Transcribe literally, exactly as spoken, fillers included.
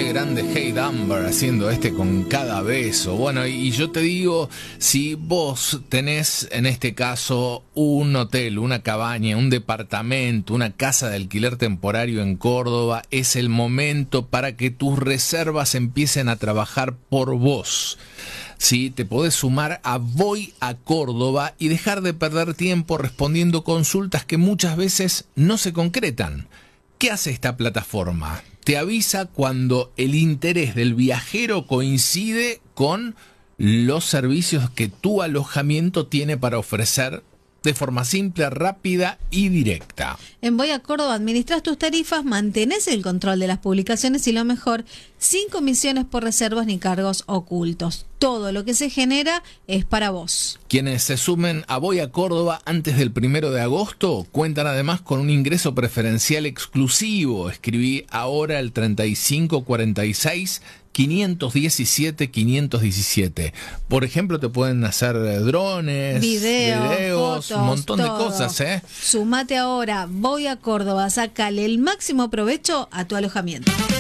Qué grande Hey Dumber haciendo este con cada beso. Bueno, y yo te digo, si vos tenés en este caso un hotel, una cabaña, un departamento, una casa de alquiler temporario en Córdoba, es el momento para que tus reservas empiecen a trabajar por vos. Sí, te podés sumar a Voy a Córdoba y dejar de perder tiempo respondiendo consultas que muchas veces no se concretan. ¿Qué hace esta plataforma? Te avisa cuando el interés del viajero coincide con los servicios que tu alojamiento tiene para ofrecer de forma simple, rápida y directa. En Voy a Córdoba administras tus tarifas, mantenés el control de las publicaciones y lo mejor, sin comisiones por reservas ni cargos ocultos. Todo lo que se genera es para vos. Quienes se sumen a Voy a Córdoba antes del primero de agosto cuentan además con un ingreso preferencial exclusivo. Escribí ahora el treinta y cinco cuarenta y seis quinientos diecisiete quinientos diecisiete. Por ejemplo, te pueden hacer drones, videos, videos fotos, un montón todo. de cosas, ¿eh? Sumate ahora, Voy a Córdoba, sácale el máximo provecho a tu alojamiento.